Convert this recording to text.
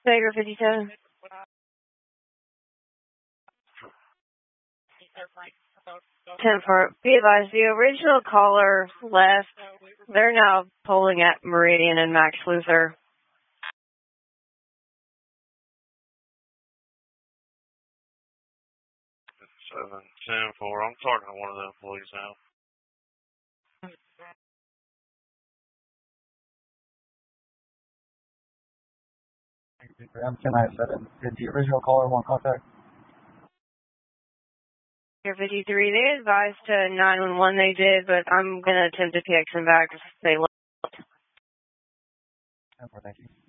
Tiger 57. 10-4. Be advised, the original caller left. They're now polling at Meridian and Max Luther. 7-10-4. I'm talking to one of the employees now. I'm 1097. Did the original caller want contact? Tiger 53. They advised to 911 they did, but I'm going to attempt to PX them back if they left. Thank you.